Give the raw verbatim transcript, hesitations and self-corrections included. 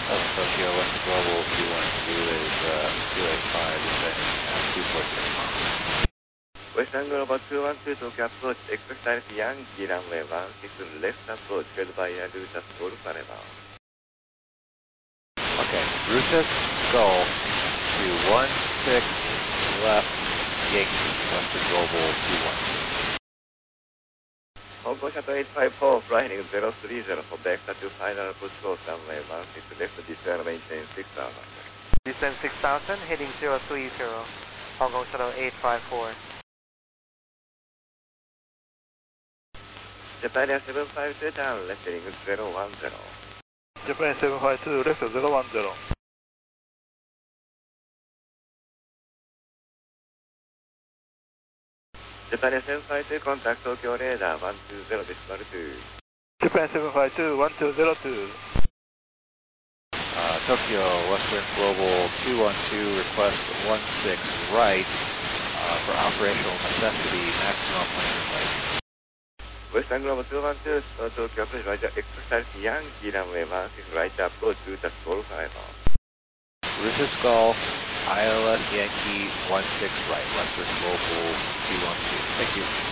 Tokyo Western Global two one two is uh, two eight five, descending uh, two four six miles. Western Global two one two Tokyo approach, expect Yankee runway one six left approach, cleared by air Lutas Golf Panama. Okay, Rutus Golf to one six left, Yankee Western Global two one two. Hong Kong Shuttle eight five four, flying zero three zero for Vector to final approach course, runway one six left, descend maintain six thousand. Descend six thousand, heading zero three zero, Hong Kong Shuttle eight five four. Japan Air seven five two, down left, heading zero one zero. Japan seven five two, left zero one zero. Japan Air seven five two, contact Tokyo radar one two zero decimal two. Japan seven five two, one two zero two. Uh, Tokyo Western Global two one two, request one six right uh, for operational necessity, maximum landing weight. Western Global two one two, Tokyo approach, right, expect Yankee runway one six right approach, Lutas Golf Panama. Rutus Golf, I L S Yankee one six right, Western Global two one two. Thank you.